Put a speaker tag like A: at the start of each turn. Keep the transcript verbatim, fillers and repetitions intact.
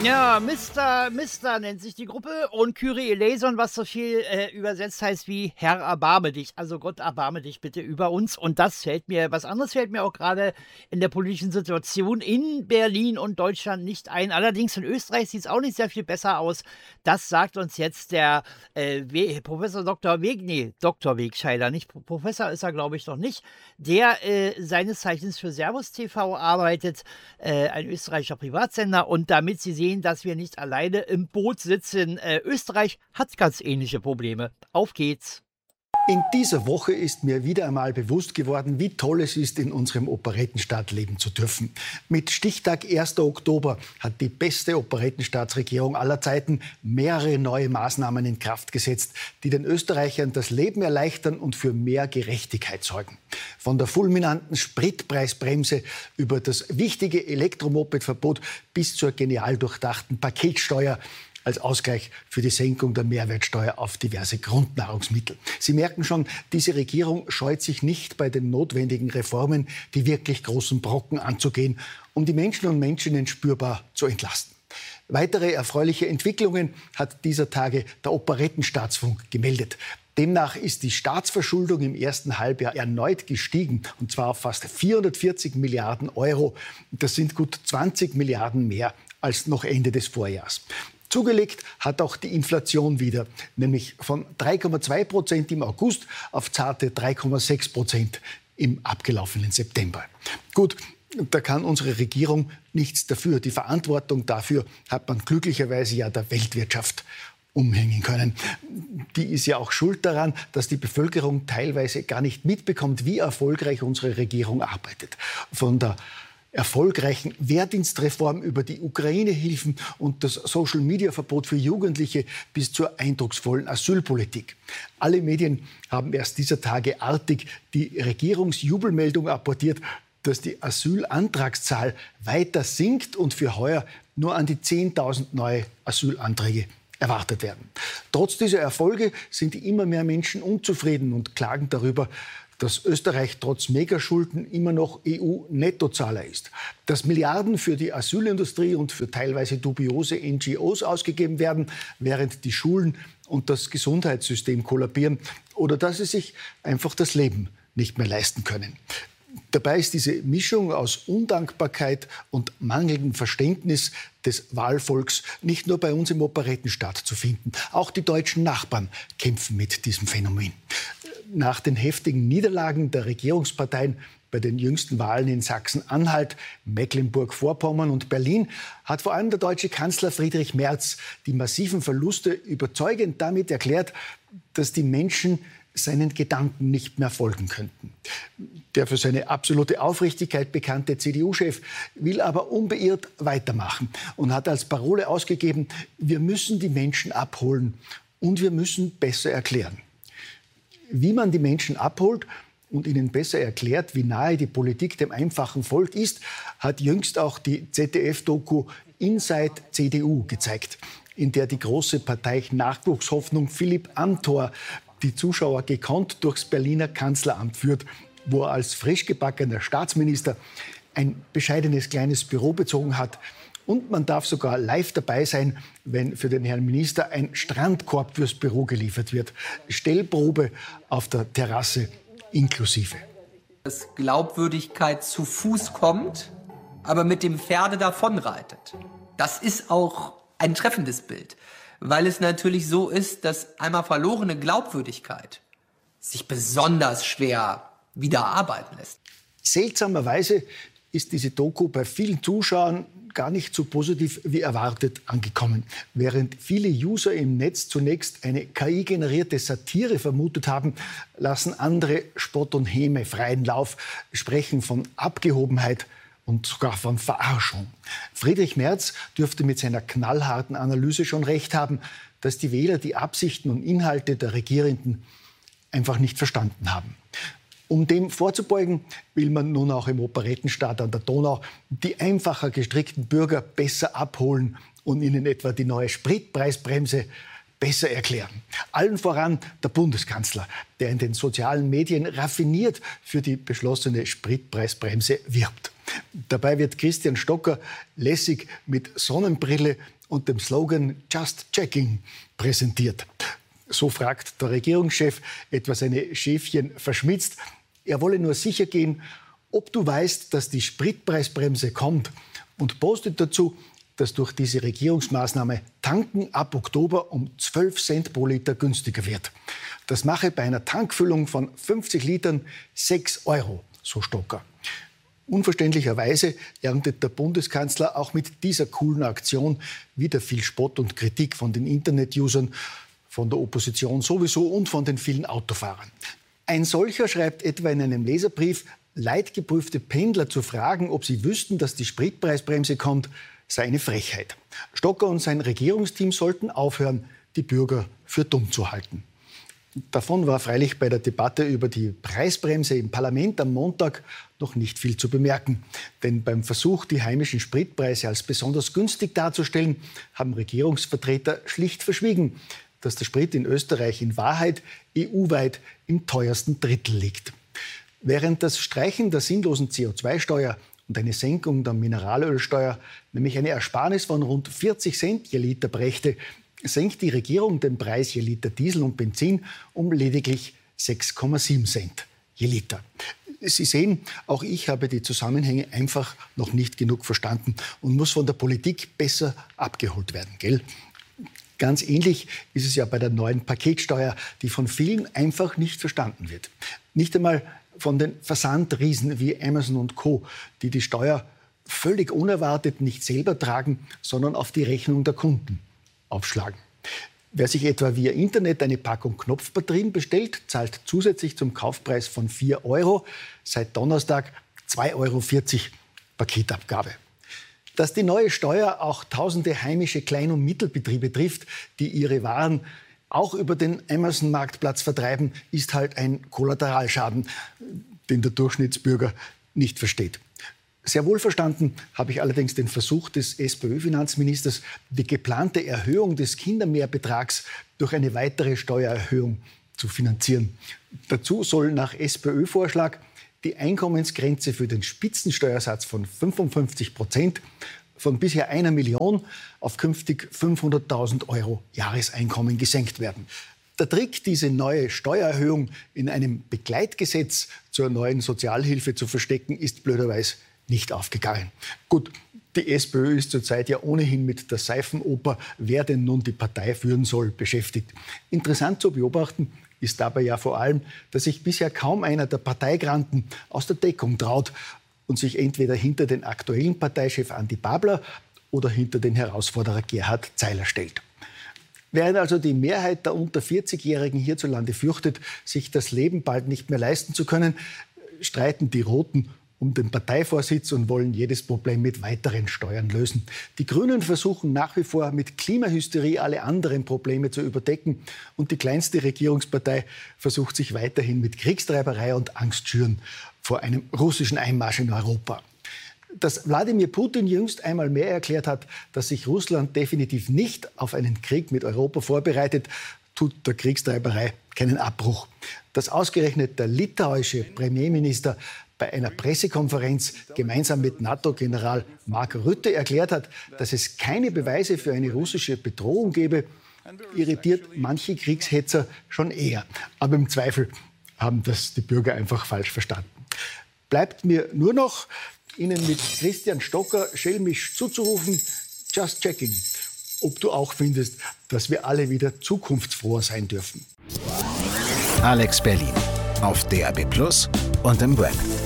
A: Ja, Mister Mister nennt sich die Gruppe und Kyrie eleison, was so viel äh, übersetzt heißt wie Herr, erbarme dich. Also Gott, erbarme dich bitte über uns. Und das fällt mir, was anderes fällt mir auch gerade in der politischen Situation in Berlin und Deutschland nicht ein. Allerdings in Österreich sieht es auch nicht sehr viel besser aus. Das sagt uns jetzt der äh, We- Professor Doktor Weg, nee, Doktor Wegscheider, nicht Pro- Professor ist er, glaube ich, noch nicht, der äh, seines Zeichens für Servus T V arbeitet, äh, ein österreichischer Privatsender. Und damit Sie sehen, dass wir nicht alleine im Boot sitzen. Äh, Österreich hat ganz ähnliche Probleme. Auf geht's.
B: In dieser Woche ist mir wieder einmal bewusst geworden, wie toll es ist, in unserem Operettenstaat leben zu dürfen. Mit Stichtag erster Oktober hat die beste Operettenstaatsregierung aller Zeiten mehrere neue Maßnahmen in Kraft gesetzt, die den Österreichern das Leben erleichtern und für mehr Gerechtigkeit sorgen. Von der fulminanten Spritpreisbremse über das wichtige Elektromopedverbot bis zur genial durchdachten Paketsteuer als Ausgleich für die Senkung der Mehrwertsteuer auf diverse Grundnahrungsmittel. Sie merken schon, diese Regierung scheut sich nicht bei den notwendigen Reformen, die wirklich großen Brocken anzugehen, um die Menschen und Menschen spürbar zu entlasten. Weitere erfreuliche Entwicklungen hat dieser Tage der Operettenstaatsfunk gemeldet. Demnach ist die Staatsverschuldung im ersten Halbjahr erneut gestiegen, und zwar auf fast vierhundertvierzig Milliarden Euro. Das sind gut zwanzig Milliarden mehr als noch Ende des Vorjahres. Zugelegt hat auch die Inflation wieder, nämlich von drei Komma zwei Prozent im August auf zarte drei Komma sechs Prozent im abgelaufenen September. Gut, da kann unsere Regierung nichts dafür. Die Verantwortung dafür hat man glücklicherweise ja der Weltwirtschaft umhängen können. Die ist ja auch schuld daran, dass die Bevölkerung teilweise gar nicht mitbekommt, wie erfolgreich unsere Regierung arbeitet. Von der erfolgreichen Wehrdienstreform über die Ukraine-Hilfen und das Social-Media-Verbot für Jugendliche bis zur eindrucksvollen Asylpolitik. Alle Medien haben erst dieser Tage artig die Regierungsjubelmeldung apportiert, dass die Asylantragszahl weiter sinkt und für heuer nur an die zehntausend neue Asylanträge erwartet werden. Trotz dieser Erfolge sind immer mehr Menschen unzufrieden und klagen darüber, dass Österreich trotz Megaschulden immer noch E U-Nettozahler ist, dass Milliarden für die Asylindustrie und für teilweise dubiose N G Os ausgegeben werden, während die Schulen und das Gesundheitssystem kollabieren, oder dass sie sich einfach das Leben nicht mehr leisten können. Dabei ist diese Mischung aus Undankbarkeit und mangelndem Verständnis des Wahlvolks nicht nur bei uns im Operettenstaat zu finden. Auch die deutschen Nachbarn kämpfen mit diesem Phänomen. Nach den heftigen Niederlagen der Regierungsparteien bei den jüngsten Wahlen in Sachsen-Anhalt, Mecklenburg-Vorpommern und Berlin hat vor allem der deutsche Kanzler Friedrich Merz die massiven Verluste überzeugend damit erklärt, dass die Menschen seinen Gedanken nicht mehr folgen könnten. Der für seine absolute Aufrichtigkeit bekannte C D U-Chef will aber unbeirrt weitermachen und hat als Parole ausgegeben: Wir müssen die Menschen abholen und wir müssen besser erklären. Wie man die Menschen abholt und ihnen besser erklärt, wie nahe die Politik dem einfachen Volk ist, hat jüngst auch die Z D F-Doku Inside C D U gezeigt, in der die große Partei-Nachwuchshoffnung Philipp Amthor die Zuschauer gekonnt durchs Berliner Kanzleramt führt, wo er als frisch gebackener Staatsminister ein bescheidenes kleines Büro bezogen hat. Und man darf sogar live dabei sein, wenn für den Herrn Minister ein Strandkorb fürs Büro geliefert wird. Stellprobe auf der Terrasse inklusive.
C: Dass Glaubwürdigkeit zu Fuß kommt, aber mit dem Pferde davonreitet. Das ist auch ein treffendes Bild, weil es natürlich so ist, dass einmal verlorene Glaubwürdigkeit sich besonders schwer wieder erarbeiten lässt.
B: Seltsamerweise ist diese Doku bei vielen Zuschauern gar nicht so positiv wie erwartet angekommen. Während viele User im Netz zunächst eine K I-generierte Satire vermutet haben, lassen andere Spott und Häme freien Lauf, sprechen von Abgehobenheit und sogar von Verarschung. Friedrich Merz dürfte mit seiner knallharten Analyse schon recht haben, dass die Wähler die Absichten und Inhalte der Regierenden einfach nicht verstanden haben. Um dem vorzubeugen, will man nun auch im Operettenstaat an der Donau die einfacher gestrickten Bürger besser abholen und ihnen etwa die neue Spritpreisbremse besser erklären. Allen voran der Bundeskanzler, der in den sozialen Medien raffiniert für die beschlossene Spritpreisbremse wirbt. Dabei wird Christian Stocker lässig mit Sonnenbrille und dem Slogan Just Checking präsentiert. So fragt der Regierungschef etwa seine Schäfchen verschmitzt. Er wolle nur sicher gehen, ob du weißt, dass die Spritpreisbremse kommt, und postet dazu, dass durch diese Regierungsmaßnahme Tanken ab Oktober um zwölf Cent pro Liter günstiger wird. Das mache bei einer Tankfüllung von fünfzig Litern sechs Euro, so Stocker. Unverständlicherweise erntet der Bundeskanzler auch mit dieser coolen Aktion wieder viel Spott und Kritik von den Internet-Usern, von der Opposition sowieso und von den vielen Autofahrern. Ein solcher schreibt etwa in einem Leserbrief, leidgeprüfte Pendler zu fragen, ob sie wüssten, dass die Spritpreisbremse kommt, sei eine Frechheit. Stocker und sein Regierungsteam sollten aufhören, die Bürger für dumm zu halten. Davon war freilich bei der Debatte über die Preisbremse im Parlament am Montag noch nicht viel zu bemerken. Denn beim Versuch, die heimischen Spritpreise als besonders günstig darzustellen, haben Regierungsvertreter schlicht verschwiegen, dass der Sprit in Österreich in Wahrheit E U-weit im teuersten Drittel liegt. Während das Streichen der sinnlosen C O zwei Steuer und eine Senkung der Mineralölsteuer nämlich eine Ersparnis von rund vierzig Cent je Liter brächte, senkt die Regierung den Preis je Liter Diesel und Benzin um lediglich sechs Komma sieben Cent je Liter. Sie sehen, auch ich habe die Zusammenhänge einfach noch nicht genug verstanden und muss von der Politik besser abgeholt werden, gell? Ganz ähnlich ist es ja bei der neuen Paketsteuer, die von vielen einfach nicht verstanden wird. Nicht einmal von den Versandriesen wie Amazon und Co., die die Steuer völlig unerwartet nicht selber tragen, sondern auf die Rechnung der Kunden aufschlagen. Wer sich etwa via Internet eine Packung Knopfbatterien bestellt, zahlt zusätzlich zum Kaufpreis von vier Euro seit Donnerstag zwei Euro vierzig Paketabgabe. Dass die neue Steuer auch tausende heimische Klein- und Mittelbetriebe trifft, die ihre Waren auch über den Amazon-Marktplatz vertreiben, ist halt ein Kollateralschaden, den der Durchschnittsbürger nicht versteht. Sehr wohl verstanden habe ich allerdings den Versuch des SPÖ-Finanzministers, die geplante Erhöhung des Kindermehrbetrags durch eine weitere Steuererhöhung zu finanzieren. Dazu soll nach SPÖ-Vorschlag die Einkommensgrenze für den Spitzensteuersatz von fünfundfünfzig Prozent von bisher einer Million auf künftig fünfhunderttausend Euro Jahreseinkommen gesenkt werden. Der Trick, diese neue Steuererhöhung in einem Begleitgesetz zur neuen Sozialhilfe zu verstecken, ist blöderweise nicht aufgegangen. Gut, die SPÖ ist zurzeit ja ohnehin mit der Seifenoper, wer denn nun die Partei führen soll, beschäftigt. Interessant zu beobachten ist dabei ja vor allem, dass sich bisher kaum einer der Parteigranten aus der Deckung traut und sich entweder hinter den aktuellen Parteichef Andi Babler oder hinter den Herausforderer Gerhard Zeiler stellt. Während also die Mehrheit der unter vierzigjährigen hierzulande fürchtet, sich das Leben bald nicht mehr leisten zu können, streiten die Roten um den Parteivorsitz und wollen jedes Problem mit weiteren Steuern lösen. Die Grünen versuchen nach wie vor mit Klimahysterie alle anderen Probleme zu überdecken. Und die kleinste Regierungspartei versucht sich weiterhin mit Kriegstreiberei und Angstschüren vor einem russischen Einmarsch in Europa. Dass Wladimir Putin jüngst einmal mehr erklärt hat, dass sich Russland definitiv nicht auf einen Krieg mit Europa vorbereitet, tut der Kriegstreiberei keinen Abbruch. Dass ausgerechnet der litauische Premierminister bei einer Pressekonferenz gemeinsam mit NATO-General Mark Rutte erklärt hat, dass es keine Beweise für eine russische Bedrohung gebe, irritiert manche Kriegshetzer schon eher. Aber im Zweifel haben das die Bürger einfach falsch verstanden. Bleibt mir nur noch, Ihnen mit Christian Stocker schelmisch zuzurufen, just checking, ob du auch findest, dass wir alle wieder zukunftsfroher sein dürfen.
D: Alex Berlin auf D A B Plus und im Web.